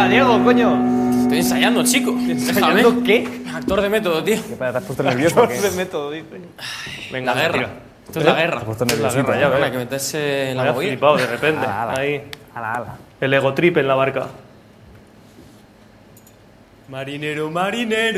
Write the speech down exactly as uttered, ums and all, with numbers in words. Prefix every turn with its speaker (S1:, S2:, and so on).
S1: Diego, coño.
S2: Estoy ensayando, chico.
S1: ¿Ensayando
S2: Déjame.
S1: qué?
S2: Actor de método, tío.
S3: ¿Qué pasa? ¿Te has puesto nervioso o qué?
S1: de método, dice. Venga,
S2: La guerra.
S1: tira.
S2: Esto es la guerra.
S3: Te has puesto
S1: Es la
S3: nerviosito,
S1: guerra,
S3: ¿eh?
S1: ya
S2: Bueno,
S1: ves.
S2: hay que meterse en
S1: Me
S2: la
S1: has
S2: movida.
S1: flipado de repente.
S3: Ala, ala.
S1: Ahí.
S3: Ala, ala.
S1: El ego trip en la barca.
S2: Marinero, marinero.